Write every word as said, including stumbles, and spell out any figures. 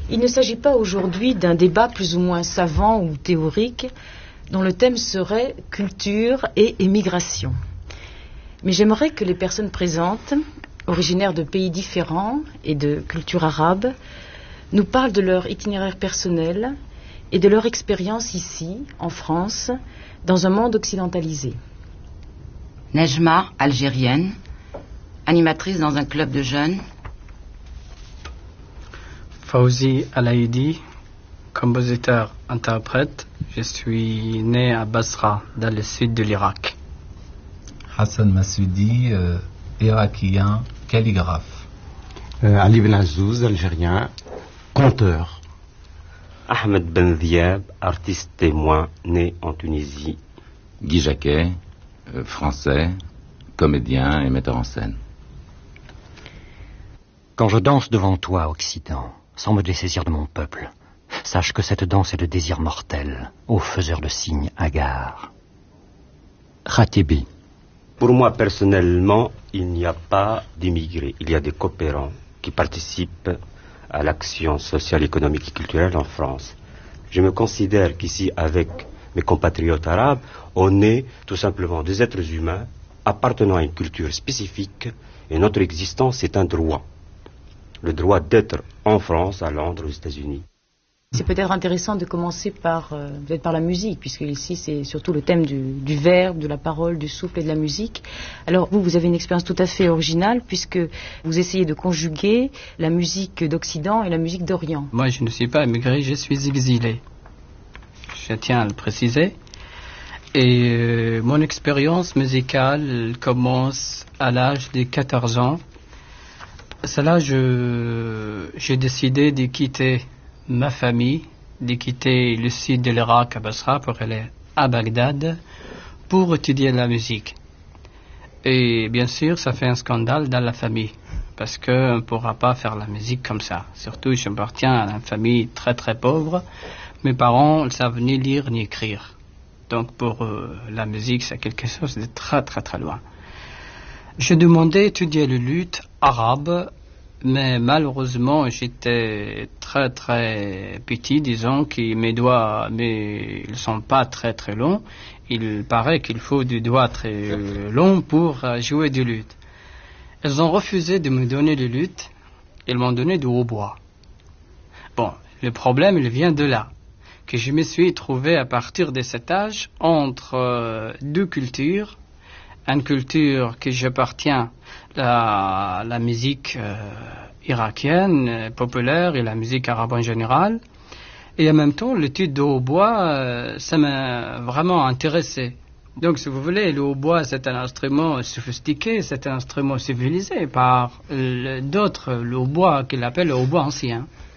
Il ne s'agit pas aujourd'hui d'un débat plus ou moins savant ou théorique dont le thème serait culture et émigration. Mais j'aimerais que les personnes présentes, originaires de pays différents et de culture arabe, nous parlent de leur itinéraire personnel et de leur expérience ici, en France, dans un monde occidentalisé. Nejma, algérienne, animatrice dans un club de jeunes. Fawzi Alaïdi, compositeur, interprète. Je suis né à Basra, dans le sud de l'Irak. Hassan Massoudi, euh, irakien, calligraphe. Euh, Ali Ben Azouz, algérien, conteur. Ahmed Ben Diab, artiste témoin, né en Tunisie. Guy Jacquet, euh, français, comédien et metteur en scène. Quand je danse devant toi, Occident, sans me dessaisir de mon peuple, sache que cette danse est le désir mortel, ô faiseur de signes hagards. Khatibi. Pour moi, personnellement, il n'y a pas d'immigrés. Il y a des coopérants qui participent à l'action sociale, économique et culturelle en France. Je me considère qu'ici, avec mes compatriotes arabes, on est tout simplement des êtres humains appartenant à une culture spécifique et notre existence est un droit. Le droit d'être en France, à Londres, aux États-Unis. C'est peut-être intéressant de commencer par, euh, peut-être par la musique, puisque ici c'est surtout le thème du, du verbe, de la parole, du souffle et de la musique. Alors vous, vous avez une expérience tout à fait originale, puisque vous essayez de conjuguer la musique d'Occident et la musique d'Orient. Moi, je ne suis pas immigré, je suis exilé. Je tiens à le préciser. Et euh, mon expérience musicale commence à l'âge de quatorze ans. C'est là que je, j'ai décidé de quitter ma famille, de quitter le sud de l'Irak à Basra pour aller à Bagdad pour étudier la musique. Et bien sûr, ça fait un scandale dans la famille parce qu'on ne pourra pas faire la musique comme ça. Surtout, j'appartiens à une famille très très pauvre. Mes parents ne savent ni lire ni écrire. Donc pour euh, la musique, c'est quelque chose de très très très loin. J'ai demandé d'étudier le luth arabe, mais malheureusement j'étais très très petit, disons que mes doigts, mais ils sont pas très très longs. Il paraît qu'il faut des doigts très longs pour jouer du luth. Ils ont refusé de me donner le luth, ils m'ont donné du hautbois. Bon, le problème il vient de là, que je me suis trouvé à partir de cet âge entre euh, deux cultures. Une culture que j'appartiens à la musique euh, irakienne euh, populaire et la musique arabe en général. Et en même temps, l'étude de hautbois, euh, ça m'a vraiment intéressé. Donc, si vous voulez, le hautbois, c'est un instrument sophistiqué, c'est un instrument civilisé par euh, d'autres, le hautbois qu'il appelle le hautbois ancien.